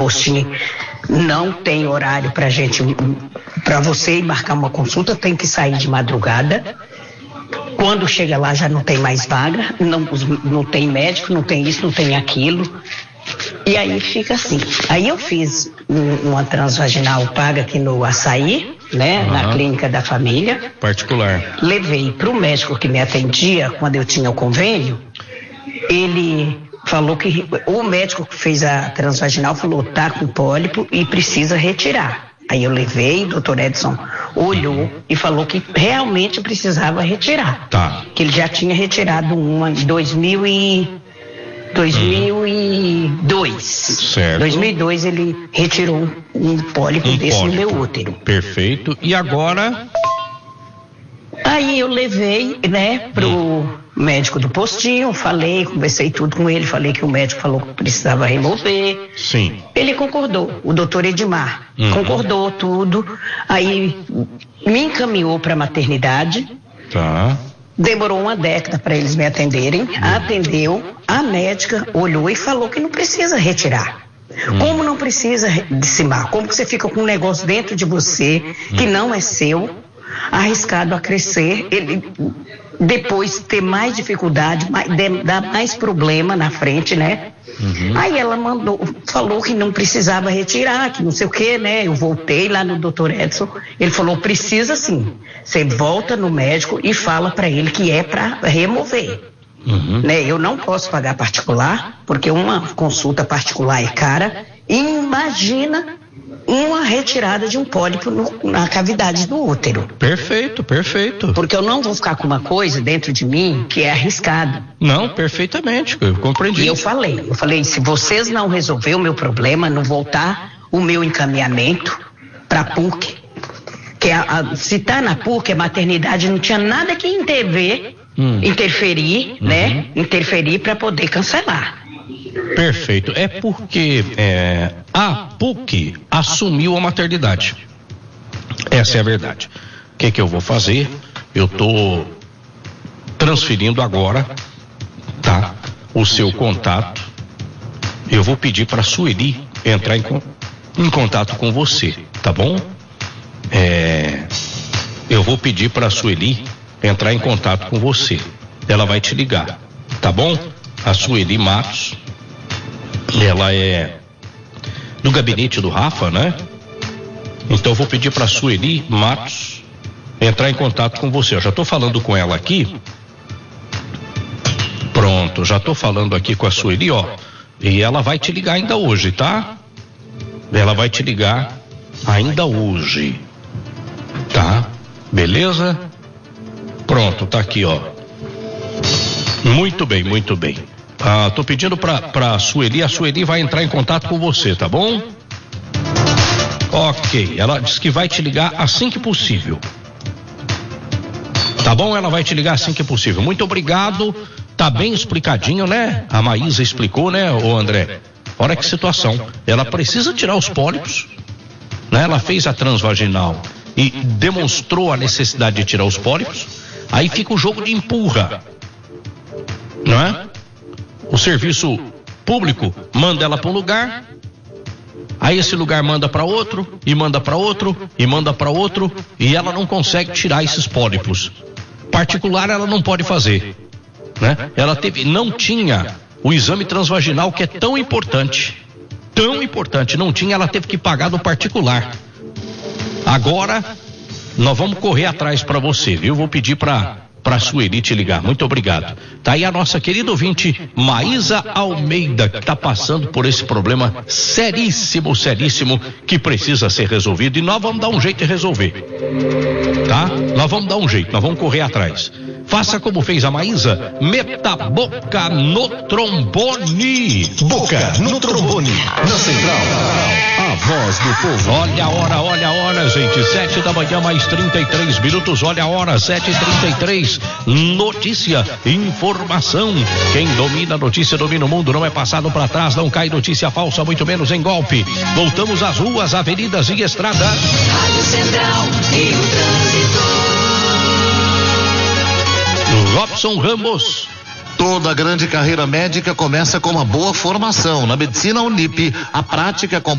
postinho não tem horário para você ir marcar uma consulta, tem que sair de madrugada. Quando chega lá já não tem mais vaga, não tem médico, não tem isso, não tem aquilo. E aí fica assim. Aí eu fiz uma transvaginal paga aqui no Açaí, né? Na clínica da família. Particular. Levei para o médico que me atendia quando eu tinha o convênio. Ele falou que o médico que fez a transvaginal falou, tá com pólipo e precisa retirar. Aí eu levei, o doutor Edson olhou e falou que realmente precisava retirar. Tá. Que ele já tinha retirado uma em 2002. Certo. 2002 ele retirou um pólipo desse no meu útero. Perfeito. E agora? Aí eu levei, né, pro médico do postinho, conversei tudo com ele, falei que o médico falou que precisava remover. Sim. Ele concordou, o doutor Edmar concordou tudo, aí me encaminhou para a maternidade. Tá. Demorou uma década para eles me atenderem, atendeu, a médica olhou e falou que não precisa retirar. Como não precisa dissimar? Como que você fica com um negócio dentro de você que não é seu, arriscado a crescer, ele depois ter mais dificuldade, dar mais problema na frente, né? Aí ela falou que não precisava retirar, que não sei o que, né? Eu voltei lá no doutor Edson, ele falou, precisa sim. Você volta no médico e fala para ele que é para remover. Né? Eu não posso pagar particular, porque uma consulta particular é cara. Imagina uma retirada de um pólipo na cavidade do útero. Perfeito, perfeito. Porque eu não vou ficar com uma coisa dentro de mim que é arriscado. Não, perfeitamente, eu compreendi. E eu falei, se vocês não resolverem o meu problema, não voltar o meu encaminhamento para a PUC, que se está na PUC, a maternidade não tinha nada que interferir, né? Interferir para poder cancelar. Perfeito. É porque a PUC assumiu a maternidade. Essa é a verdade. O que eu vou fazer? Eu estou transferindo agora, tá? O seu contato. Eu vou pedir para a Sueli entrar em contato com você, tá bom? Eu vou pedir para a Sueli entrar em contato com você. Ela vai te ligar, tá bom? A Sueli Matos, ela é do gabinete do Rafa, né? Então eu vou pedir para a Sueli Matos entrar em contato com você. Eu já estou falando com ela aqui. Pronto, já estou falando aqui com a Sueli, ó. E ela vai te ligar ainda hoje, tá? Ela vai te ligar ainda hoje, tá? Beleza? Pronto, tá aqui, ó. Muito bem, muito bem. Tô pedindo pra Sueli, a Sueli vai entrar em contato com você, tá bom? Ok, ela disse que vai te ligar assim que possível. Tá bom? Ela vai te ligar assim que possível. Muito obrigado, tá bem explicadinho, né? A Maísa explicou, né, ô André? Olha que situação, ela precisa tirar os pólipos, né? Ela fez a transvaginal e demonstrou a necessidade de tirar os pólipos, aí fica o jogo de empurra, não é? O serviço público manda ela para um lugar, aí esse lugar manda para outro, e manda para outro, e manda para outro, e ela não consegue tirar esses pólipos. Particular ela não pode fazer, né? Ela não tinha o exame transvaginal, que é tão importante, não tinha, ela teve que pagar do particular. Agora nós vamos correr atrás para você, viu? Vou pedir para Sueli te ligar. Muito obrigado. Tá aí a nossa querida ouvinte Maísa Almeida, que tá passando por esse problema seríssimo, que precisa ser resolvido, e nós vamos dar um jeito de resolver, tá? Nós vamos dar um jeito, nós vamos correr atrás. Faça como fez a Maísa, meta boca no trombone. Boca no trombone, na central, a voz do povo. Olha a hora, gente, 7 da manhã mais 33 minutos, olha a hora, 7h33, notícia, informação, quem domina a notícia domina o mundo, não é passado para trás, não cai notícia falsa, muito menos em golpe. Voltamos às ruas, avenidas e estradas. Rádio Central e o trânsito. Robson Ramos. Toda grande carreira médica começa com uma boa formação. Na Medicina Unip, a prática